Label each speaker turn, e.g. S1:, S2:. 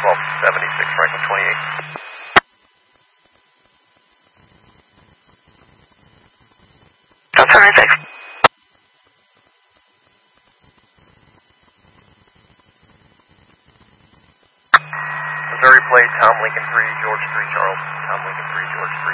S1: 1276 Franklin 28.
S2: That's 76.
S1: Missouri plate, Tom Lincoln 3, George 3, Charles. Tom Lincoln 3, George 3.